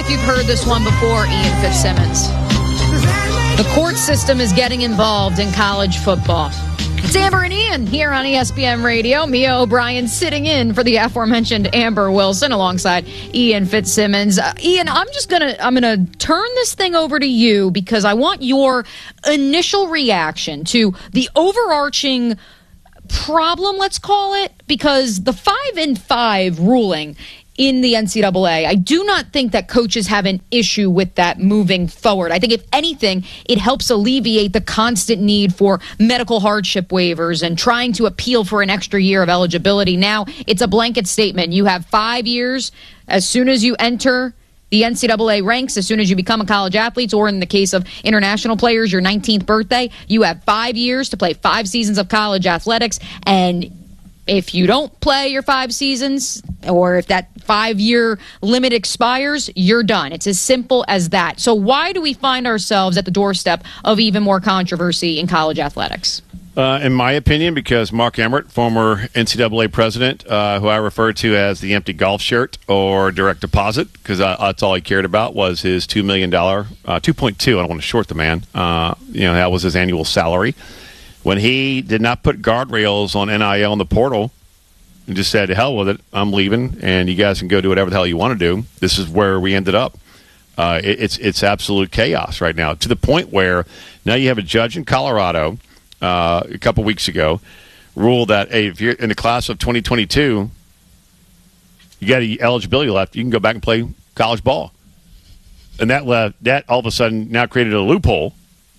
you've heard this one before, Ian Fitzsimmons. The court system is getting involved in college football. It's Amber and Ian here on ESPN Radio. Mia O'Brien sitting in for the aforementioned Amber Wilson alongside Ian Fitzsimmons. Ian, I'm gonna turn this thing over to you because I want your initial reaction to the overarching problem, let's call it, because the 5-5 ruling in the NCAA, I do not think that coaches have an issue with that moving forward. I think, if anything, it helps alleviate the constant need for medical hardship waivers and trying to appeal for an extra year of eligibility. Now, it's a blanket statement. You have 5 years as soon as you enter the NCAA ranks, as soon as you become a college athlete, or in the case of international players, your 19th birthday, you have 5 years to play 5 seasons of college athletics. And if you don't play your 5 seasons, or if that 5-year limit expires, you're done. It's as simple as that. So why do we find ourselves at the doorstep of even more controversy in college athletics? In my opinion, because Mark Emmert, former NCAA president, who I refer to as the empty golf shirt or direct deposit, because that's all he cared about was his $2 million, 2.2. I don't want to short the man. That was his annual salary. When he did not put guardrails on NIL in the portal and just said, hell with it, I'm leaving, and you guys can go do whatever the hell you want to do, this is where we ended up. It's absolute chaos right now, to the point where now you have a judge in Colorado a couple weeks ago ruled that, hey, if you're in the class of 2022, you got eligibility left, you can go back and play college ball. And that all of a sudden now created a loophole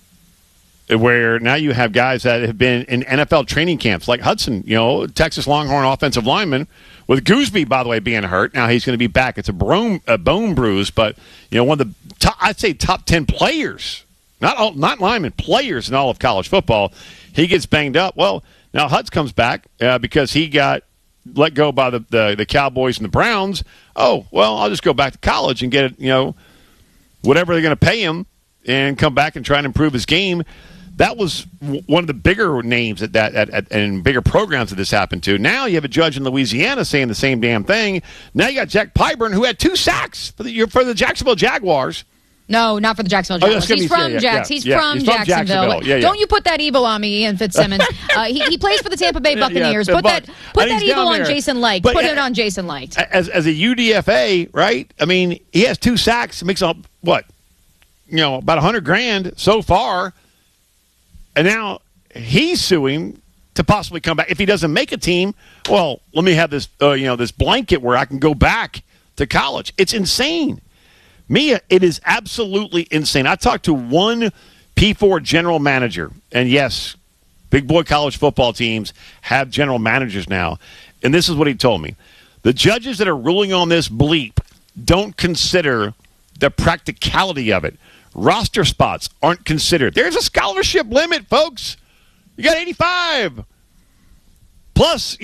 where now you have guys that have been in NFL training camps, like Hudson, Texas Longhorn offensive lineman, with Gooseby, by the way, being hurt. Now he's going to be back. It's a bone bruise, but one of the top 10 players, not linemen, players in all of college football. He gets banged up. Well, now Hudson comes back because he got let go by the Cowboys and the Browns. Oh, well, I'll just go back to college and get it, whatever they're going to pay him, and come back and try and improve his game. That was one of the bigger names and bigger programs that this happened to. Now you have a judge in Louisiana saying the same damn thing. Now you got Jack Pyburn, who had 2 sacks for the Jacksonville Jaguars. No, not for the Jacksonville Jaguars. He's from Jacksonville. Don't you put that evil on me, Ian Fitzsimmons. He plays for the Tampa Bay Buccaneers. Put that evil on Jason Licht. Put it on Jason Licht. As a UDFA, right? I mean, he has 2 sacks. Makes up what? About $100,000 so far. And now he's suing to possibly come back. If he doesn't make a team, well, let me have this, this blanket where I can go back to college. It's insane. Mia, it is absolutely insane. I talked to one P4 general manager, and yes, big boy college football teams have general managers now, and this is what he told me. The judges that are ruling on this bleep don't consider the practicality of it. Roster spots aren't considered. There's a scholarship limit, folks. You got 85. Plus,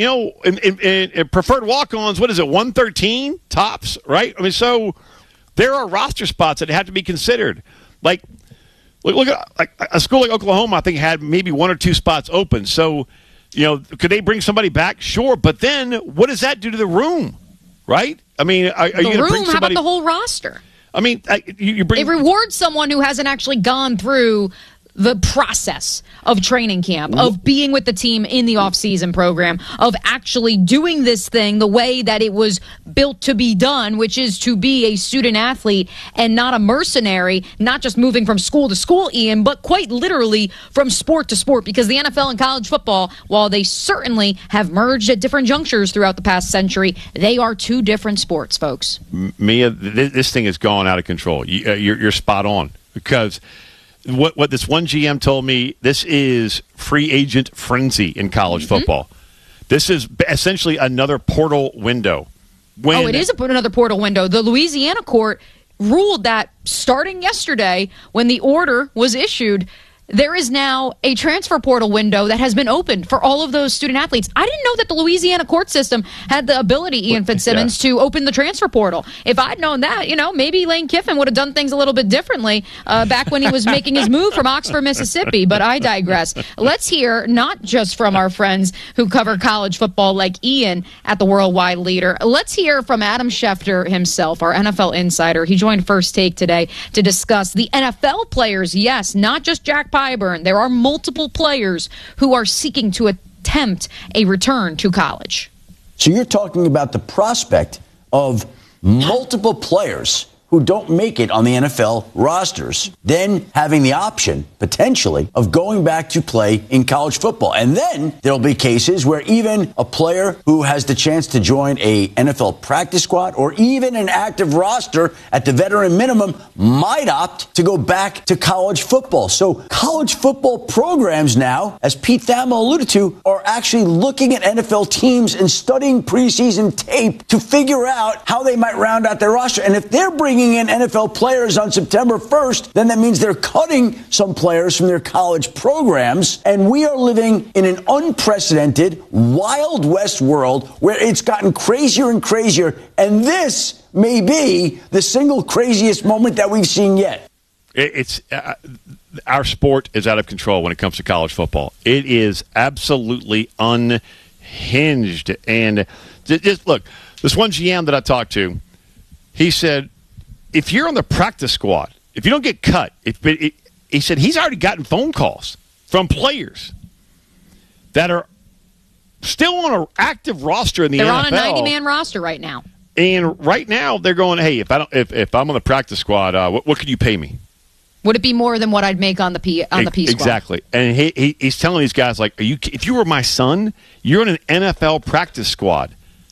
in preferred walk-ons, what is it, 113 tops, right? I mean, so there are roster spots that have to be considered. Like, look at like a school like Oklahoma, I think, had maybe 1 or 2 spots open. So, could they bring somebody back? Sure, but then what does that do to the room, right? I mean, are you going to bring somebody? How about the whole roster? I mean, you bring. It rewards someone who hasn't actually gone through the process of training camp, of being with the team in the off-season program, of actually doing this thing the way that it was built to be done, which is to be a student athlete and not a mercenary, not just moving from school to school, Ian, but quite literally from sport to sport, because the NFL and college football, while they certainly have merged at different junctures throughout the past century, they are 2 different sports, folks. Mia, this thing has gone out of control. You're spot on, because what this one GM told me, this is free agent frenzy in college football. This is essentially another portal window. It is another portal window. The Louisiana court ruled that starting yesterday, when the order was issued, there is now a transfer portal window that has been opened for all of those student athletes. I didn't know that the Louisiana court system had the ability, Ian Fitzsimmons, to open the transfer portal. If I'd known that, maybe Lane Kiffin would have done things a little bit differently back when he was making his move from Oxford, Mississippi. But I digress. Let's hear not just from our friends who cover college football like Ian at the Worldwide Leader. Let's hear from Adam Schefter himself, our NFL insider. He joined First Take today to discuss the NFL players. Yes, not just Jack Pyburn. There are multiple players who are seeking to attempt a return to college. So you're talking about the prospect of multiple players who don't make it on the NFL rosters, then having the option, potentially, of going back to play in college football. And then there'll be cases where even a player who has the chance to join a NFL practice squad or even an active roster at the veteran minimum might opt to go back to college football. So college football programs now, as Pete Thamel alluded to, are actually looking at NFL teams and studying preseason tape to figure out how they might round out their roster. And if they're bringing in NFL players on September 1st, then that means they're cutting some players from their college programs. And we are living in an unprecedented Wild West world where it's gotten crazier and crazier. And this may be the single craziest moment that we've seen yet. It's our sport is out of control when it comes to college football. It is absolutely unhinged. And just look, this one GM that I talked to, he said, if you're on the practice squad, if you don't get cut, he said he's already gotten phone calls from players that are still on an active roster in the NFL. They're on a 90-man roster right now. And right now they're going, hey, if I'm on the practice squad, what could you pay me? Would it be more than what I'd make on the P squad? Exactly. And he's telling these guys, like, if you were my son, you're in an NFL practice squad.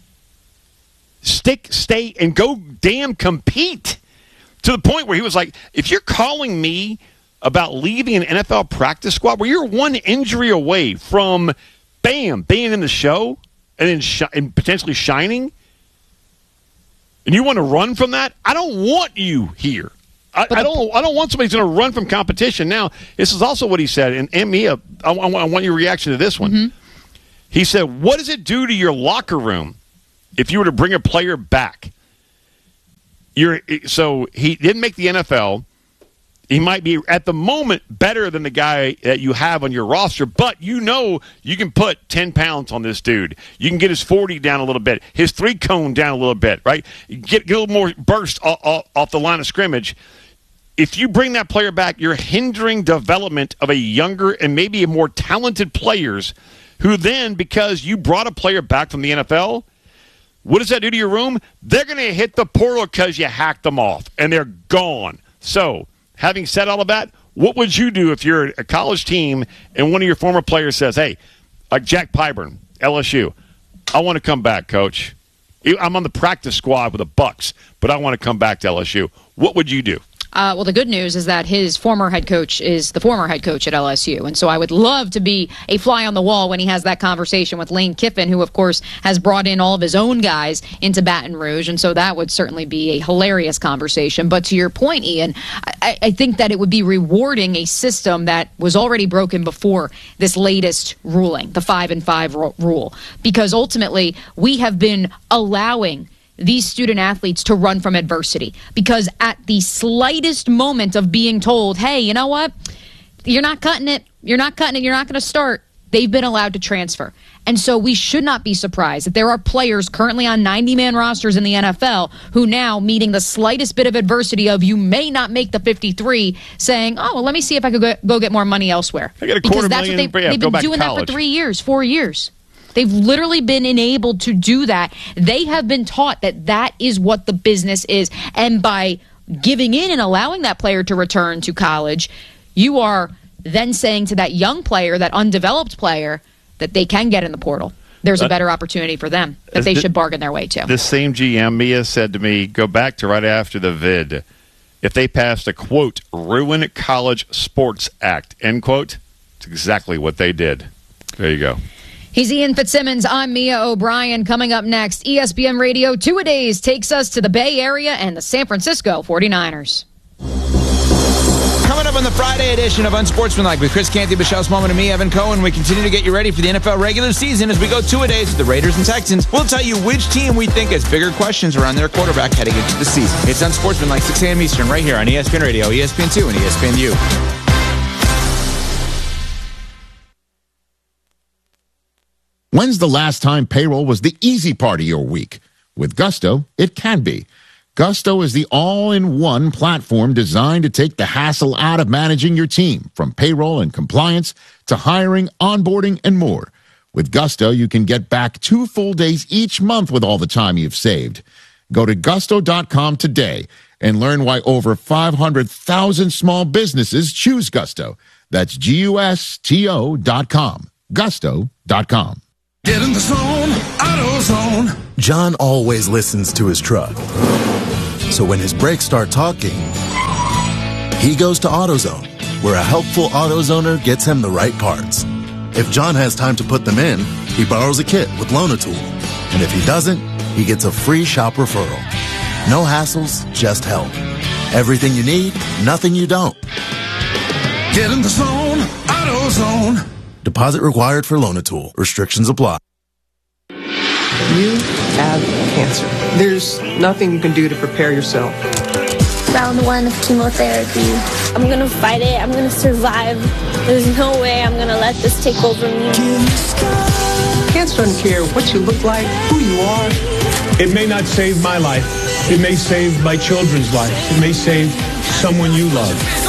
Stay, and go damn compete. To the point where he was like, if you're calling me about leaving an NFL practice squad where you're one injury away from, bam, being in the show and then and potentially shining, and you want to run from that, I don't want you here. I don't want somebody who's going to run from competition. Now, this is also what he said, and Mia, I want your reaction to this one. Mm-hmm. He said, what does it do to your locker room if you were to bring a player back? So he didn't make the NFL. He might be, at the moment, better than the guy that you have on your roster, but you can put 10 pounds on this dude. You can get his 40 down a little bit, his 3-cone down a little bit, right? Get a little more burst off the line of scrimmage. If you bring that player back, you're hindering development of a younger and maybe a more talented players who then, because you brought a player back from the NFL, what does that do to your room? They're going to hit the portal because you hacked them off, and they're gone. So, having said all of that, what would you do if you're a college team and one of your former players says, hey, like Jack Pyburn, LSU, I want to come back, coach. I'm on the practice squad with the Bucks, but I want to come back to LSU. What would you do? Well, the good news is that his former head coach is the former head coach at LSU. And so I would love to be a fly on the wall when he has that conversation with Lane Kiffin, who, of course, has brought in all of his own guys into Baton Rouge. And so that would certainly be a hilarious conversation. But to your point, Ian, I think that it would be rewarding a system that was already broken before this latest ruling, the 5-and-5 rule, because ultimately we have been allowing these student athletes to run from adversity, because at the slightest moment of being told, hey, you know what? You're not cutting it. You're not going to start. They've been allowed to transfer. And so we should not be surprised that there are players currently on 90-man rosters in the NFL who now, meeting the slightest bit of adversity of you may not make the 53, saying, oh, well, let me see if I could go get more money elsewhere. I get because that's what they've been doing that for 3 years, 4 years. They've literally been enabled to do that. They have been taught that is what the business is. And by giving in and allowing that player to return to college, you are then saying to that young player, that undeveloped player, that they can get in the portal. There's a better opportunity for them that they should bargain their way to. The same GM, Mia, said to me, go back to right after the vid. If they passed a, quote, ruin college sports act, end quote, it's exactly what they did. There you go. He's Ian Fitzsimmons. I'm Mia O'Brien. Coming up next, ESPN Radio 2-A-Days takes us to the Bay Area and the San Francisco 49ers. Coming up up on the Friday edition of Unsportsmanlike with Chris Canty, Michelle Smallman, and me, Evan Cohen. We continue to get you ready for the NFL regular season as we go two-a-days with the Raiders and Texans. We'll tell you which team we think has bigger questions around their quarterback heading into the season. It's Unsportsmanlike, 6 a.m. Eastern, right here on ESPN Radio, ESPN2, and ESPNU. When's the last time payroll was the easy part of your week? With Gusto, it can be. Gusto is the all-in-one platform designed to take the hassle out of managing your team, from payroll and compliance to hiring, onboarding, and more. With Gusto, you can get back 2 full days each month with all the time you've saved. Go to gusto.com today and learn why over 500,000 small businesses choose Gusto. That's GUSTO.com. Gusto.com. Get in the zone, AutoZone. John always listens to his truck. So when his brakes start talking, he goes to AutoZone, where a helpful AutoZoner gets him the right parts. If John has time to put them in, he borrows a kit with Loan-A-Tool. And if he doesn't, he gets a free shop referral. No hassles, just help. Everything you need, nothing you don't. Get in the zone, AutoZone. Deposit required for Loan-A-Tool. Restrictions apply. You have cancer. There's nothing you can do to prepare yourself. Round 1 of chemotherapy. I'm going to fight it. I'm going to survive. There's no way I'm going to let this take over me. Cancer doesn't care what you look like, who you are. It may not save my life. It may save my children's lives. It may save someone you love.